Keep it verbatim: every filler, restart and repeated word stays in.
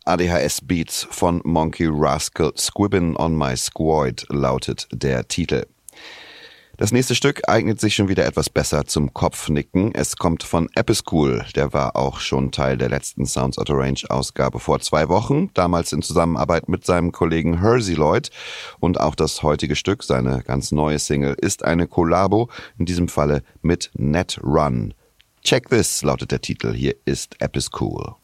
A D H S-Beats von Monkey Rascal. Squibbin' on my squad lautet der Titel. Das nächste Stück eignet sich schon wieder etwas besser zum Kopfnicken. Es kommt von Episcool. Der war auch schon Teil der letzten Sounds Out of Range Ausgabe vor zwei Wochen, damals in Zusammenarbeit mit seinem Kollegen Hersey Lloyd. Und auch das heutige Stück, seine ganz neue Single, ist eine Kollabo, in diesem Falle mit Netrun. Check This lautet der Titel. Hier ist Episcool.